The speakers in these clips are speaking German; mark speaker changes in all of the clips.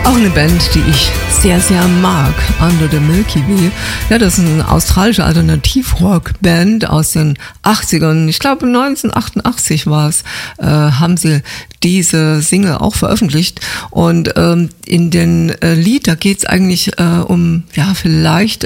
Speaker 1: Auch eine Band, die ich sehr, sehr mag, Under the Milky Way. Ja, das ist eine australische Alternativrock-Band aus den 80ern. Ich glaube 1988 war es, haben sie diese Single auch veröffentlicht. Und in den Lied, da geht es eigentlich um, ja, vielleicht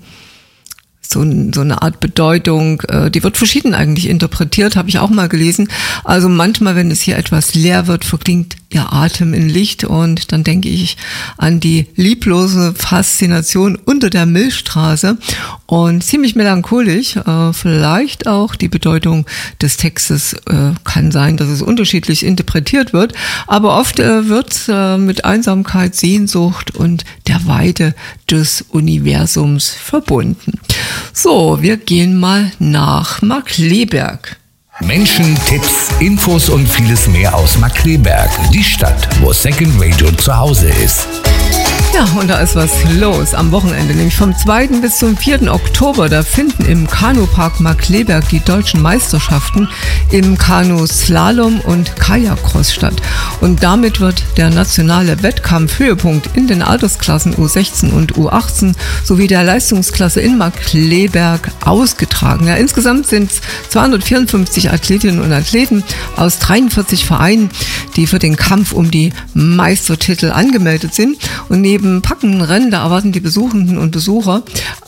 Speaker 1: so eine Art Bedeutung, die wird verschieden eigentlich interpretiert, habe ich auch mal gelesen. Also manchmal, wenn es hier etwas leer wird, verklingt ihr Atem in Licht und dann denke ich an die lieblose Faszination unter der Milchstraße und ziemlich melancholisch. Vielleicht auch die Bedeutung des Textes kann sein, dass es unterschiedlich interpretiert wird, aber oft wird mit Einsamkeit, Sehnsucht und der Weite des Universums verbunden. So, wir gehen mal nach Markkleeberg.
Speaker 2: Menschen, Tipps, Infos und vieles mehr aus Markkleeberg, die Stadt, wo Second Radio zu Hause ist.
Speaker 1: Ja, und da ist was los am Wochenende, nämlich vom 2. bis zum 4. Oktober. Da finden im Kanupark Markkleeberg die deutschen Meisterschaften im Kanu-Slalom und Kajak-Cross statt. Und damit wird der nationale Wettkampfhöhepunkt in den Altersklassen U16 und U18 sowie der Leistungsklasse in Markkleeberg ausgetragen. Ja, insgesamt sind es 254 Athletinnen und Athleten aus 43 Vereinen, die für den Kampf um die Meistertitel angemeldet sind. Und neben packenden Rennen, da erwarten die Besuchenden und Besucher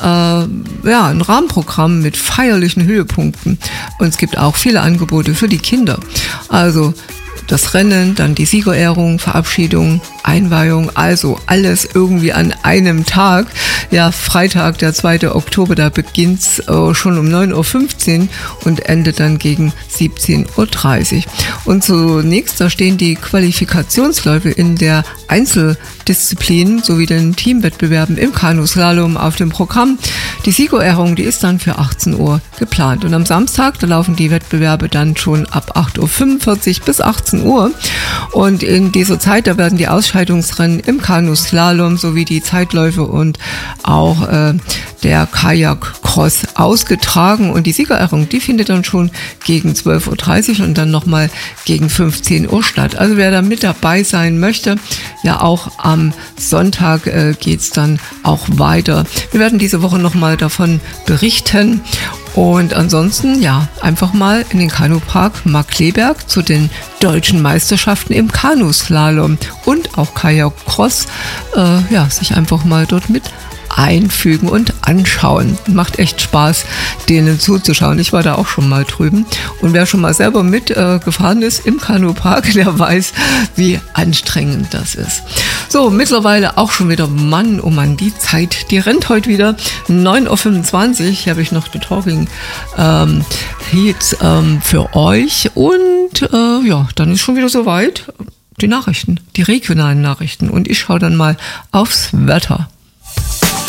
Speaker 1: ein Rahmenprogramm mit feierlichen Höhepunkten. Und es gibt auch viele Angebote für die Kinder. Also das Rennen, dann die Siegerehrung, Verabschiedung, Einweihung, also alles irgendwie an einem Tag. Ja, Freitag, der 2. Oktober, da beginnt's schon um 9.15 Uhr und endet dann gegen 17.30 Uhr. Und zunächst, da stehen die Qualifikationsläufe in der Einzeldisziplin sowie den Teamwettbewerben im Kanuslalom auf dem Programm. Die Siegerehrung, die ist dann für 18 Uhr geplant. Und am Samstag, da laufen die Wettbewerbe dann schon ab 8.45 Uhr bis 18 Uhr. Und in dieser Zeit, da werden die Ausscheidungsrennen im Kanuslalom sowie die Zeitläufe und auch der Kajak-Cross ausgetragen. Und die Siegerehrung, die findet dann schon gegen 12.30 Uhr und dann nochmal gegen 15 Uhr statt. Also wer da mit dabei sein möchte, ja, auch am Sonntag geht's dann auch weiter. Wir werden diese Woche nochmal davon berichten. Und ansonsten, ja, einfach mal in den Kanupark Markkleeberg zu den deutschen Meisterschaften im Kanuslalom und auch Kajak-Cross, sich einfach mal dort mit einfügen und anschauen. Macht echt Spaß, denen zuzuschauen. Ich war da auch schon mal drüben. Und wer schon mal selber mitgefahren ist im Kanupark, der weiß, wie anstrengend das ist. So, mittlerweile auch schon wieder Mann, oh Mann, die Zeit, die rennt heute wieder. 9.25 Uhr, hier habe ich noch die Talking Heats für euch. Und dann ist schon wieder soweit. Die Nachrichten, die regionalen Nachrichten. Und ich schaue dann mal aufs Wetter.